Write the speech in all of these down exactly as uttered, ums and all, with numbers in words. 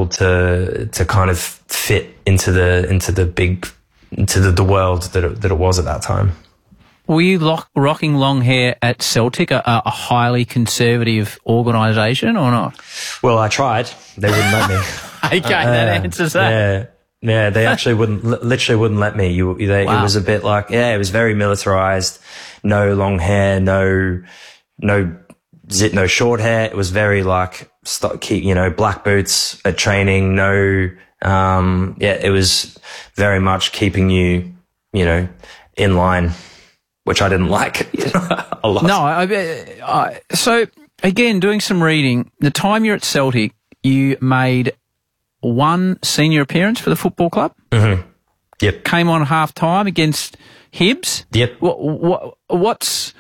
struggled to to kind of fit into the into the big into the, the world that it, that it was at that time. Were you lock, rocking long hair at Celtic, a, a highly conservative organisation, or not? Well, I tried. They wouldn't let me. Okay, uh, that answers that. Yeah. Yeah, they actually wouldn't, literally wouldn't let me. You, they, Wow. It was a bit like, yeah, it was very militarized. No long hair, no, no zit, no short hair. It was very like, stop, keep, you know, black boots at training. No, um, yeah, it was very much keeping you, you know, in line, which I didn't like a lot. No, I, I, so again, doing some reading, the time you're at Celtic, you made one senior appearance for the football club. Mm-hmm. Yep. Came on half time against Hibs. Yep. What, what, what's,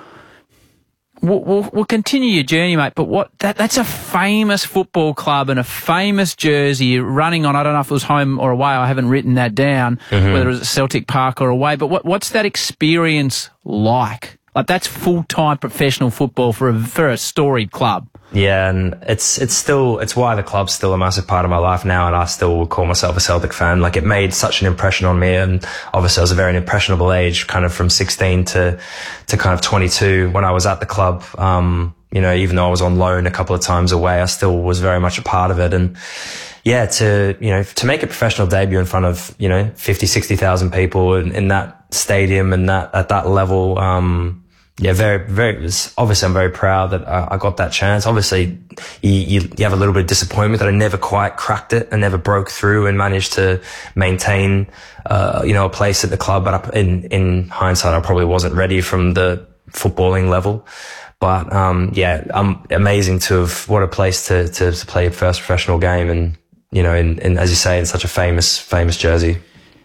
we'll, we'll, we'll continue your journey, mate, but what, that, that's a famous football club and a famous jersey running on, I don't know if it was home or away, I haven't written that down, mm-hmm. whether it was at Celtic Park or away, but what, what's that experience like? Like, that's full-time professional football for a, for a storied club. Yeah, and it's it's still it's why the club's still a massive part of my life now, and I still would call myself a Celtic fan. Like, it made such an impression on me, and obviously I was a very impressionable age, kind of from sixteen to to kind of twenty-two when I was at the club. Um, you know, even though I was on loan a couple of times away, I still was very much a part of it. And yeah, to you know to make a professional debut in front of you know fifty, sixty thousand people in, in that stadium and that at that level. Um, Yeah, very, very, obviously I'm very proud that I, I got that chance. Obviously you, you, you have a little bit of disappointment that I never quite cracked it and never broke through and managed to maintain, uh, you know, a place at the club. But I, in, in hindsight, I probably wasn't ready from the footballing level. But, um, yeah, um, amazing to have, what a place to, to, to play a first professional game and, you know, in, in, as you say, in such a famous, famous jersey.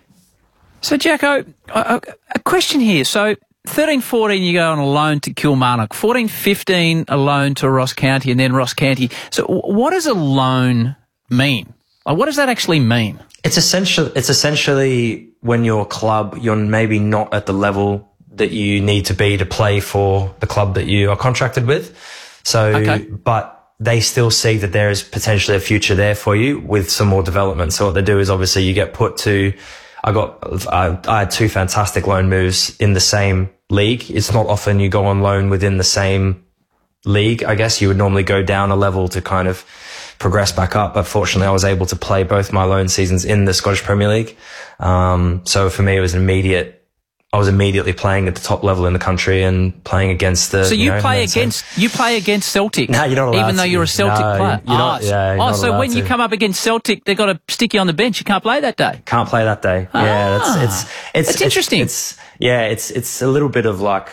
So, Jacko, a, a question here. So, thirteen fourteen, you go on a loan to Kilmarnock. fourteen fifteen, a loan to Ross County, and then Ross County. So what does a loan mean? Like, what does that actually mean? It's essentially, it's essentially when your club, you're maybe not at the level that you need to be to play for the club that you are contracted with. So, okay. But they still see that there is potentially a future there for you with some more development. So what they do is obviously you get put to, I got, I, I had two fantastic loan moves in the same league. It's not often you go on loan within the same league. I guess you would normally go down a level to kind of progress back up. But fortunately, I was able to play both my loan seasons in the Scottish Premier League. Um, so for me, it was an immediate, I was immediately playing at the top level in the country and playing against the. So you, you know, play against you play against Celtic. No, you're not allowed even though to. you're a Celtic no, player. You're not, oh, yeah, you're oh not so when to. you come up against Celtic, they've got to stick you on the bench. You can't play that day. Can't play that day. Ah, yeah, that's it's it's it's it's, interesting. It's, it's yeah, it's it's a little bit of like.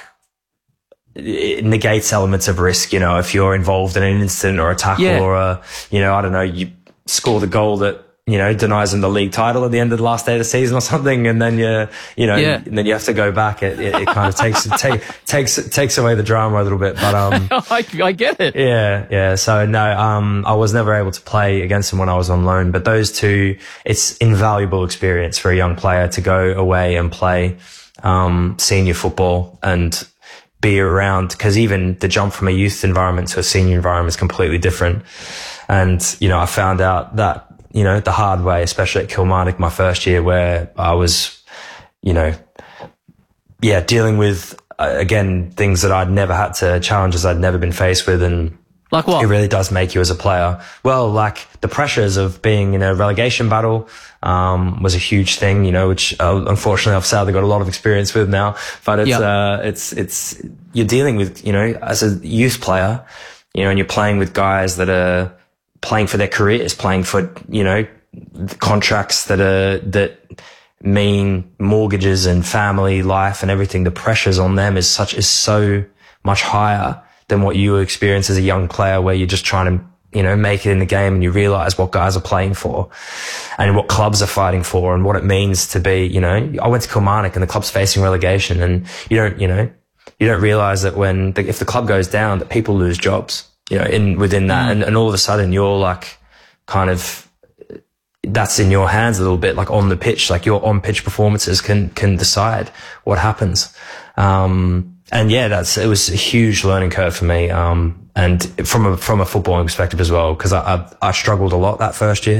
It negates elements of risk, you know, if you're involved in an incident or a tackle yeah. or a, you know, I don't know, you score the goal that, you know, denies them the league title at the end of the last day of the season or something, and then you, you know, yeah. and then you have to go back. It, it, it kind of takes take, takes takes away the drama a little bit, but um, I, I get it. Yeah, yeah. So no, um, I was never able to play against them when I was on loan, but those two, it's invaluable experience for a young player to go away and play um senior football and be around, because even the jump from a youth environment to a senior environment is completely different. And, you know, I found out that, you know, the hard way, especially at Kilmarnock, my first year, where I was, you know, yeah, dealing with, uh, again, things that I'd never had to, challenges I'd never been faced with. And like what? It really does make you as a player. Well, like the pressures of being in a relegation battle, um, was a huge thing, you know, which, uh, unfortunately I've sadly got a lot of experience with now, but it's, yep. uh, it's, it's, you're dealing with, you know, as a youth player, you know, and you're playing with guys that are playing for their careers, playing for, you know, contracts that are, that mean mortgages and family life and everything. The pressures on them is such, is so much higher than what you experience as a young player, where you're just trying to, you know, make it in the game, and you realize what guys are playing for and what clubs are fighting for and what it means to be, you know, I went to Kilmarnock and the club's facing relegation, and you don't, you know, you don't realize that when, the, if the club goes down, that people lose jobs, you know, in, within that. Mm. And, and all of a sudden you're like, kind of, that's in your hands a little bit, like on the pitch, like your on pitch performances can, can decide what happens. Um, And yeah, that's, it was a huge learning curve for me. Um, and from a, from a footballing perspective as well, because I, I, I struggled a lot that first year.